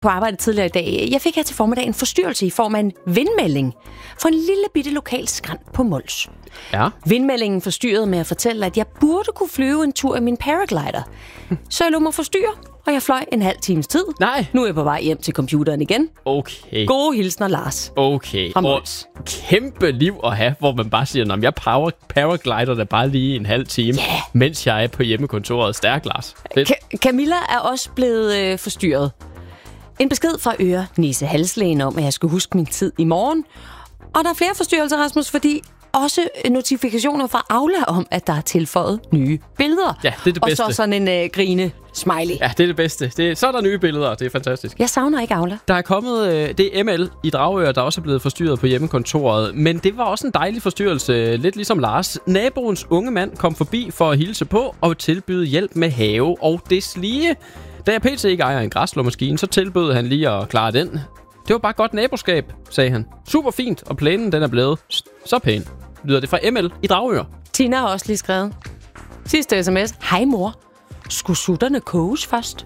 på arbejde tidligere i dag. Jeg fik her til formiddag en forstyrrelse i form af en vindmelding for en lille bitte lokal skrant på Mols. Ja. Vindmeldingen forstyrrede med at fortælle, at jeg burde kunne flyve en tur i min paraglider. Så jeg lod mig forstyrre, og jeg fløj en halv times tid. Nej. Nu er jeg på vej hjem til computeren igen. Okay. Gode hilsner, Lars. Okay. Fra Mols. Kæmpe liv at have, hvor man bare siger, jeg paraglider da bare lige en halv time, mens jeg er på hjemmekontoret. Stærk, Lars. Camilla er også blevet forstyrret. En besked fra øre-næse-halslægen om, at jeg skal huske min tid i morgen. Og der er flere forstyrrelser, Rasmus, fordi også notifikationer fra Aula om, at der er tilføjet nye billeder. Ja, det er det bedste. Og så sådan en grine-smiley. Ja, det er det bedste. Så er der nye billeder, det er fantastisk. Jeg savner ikke Aula. Der er kommet, det er ML i Dragør, der også er blevet forstyrret på hjemmekontoret. Men det var også en dejlig forstyrrelse, lidt ligesom Lars. Naboens unge mand kom forbi for at hilse på og tilbyde hjælp med have og deslige. Da jeg pt. Ikke ejer en græsslåmaskine, så tilbød han lige at klare den. Det var bare godt naboskab, sagde han. Super fint, og plænen den er blevet så pæn. Lyder det fra ML i Dragør. Tina har også lige skrevet. Sidste sms. Hej mor. Skulle sutterne koges først?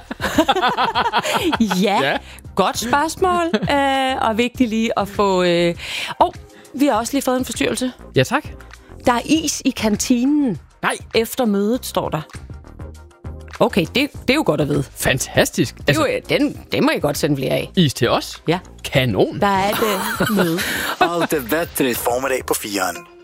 ja, godt spørgsmål. Og vigtigt lige at få... vi har også lige fået en forstyrrelse. Ja, tak. Der er is i kantinen. Nej. Efter mødet, står der. Okay, det er jo godt at vide. Fantastisk. Den må I godt sende flere af. Is til os? Ja. Kanon. Der er et møde. Alt er bättre i formiddag på 4'eren.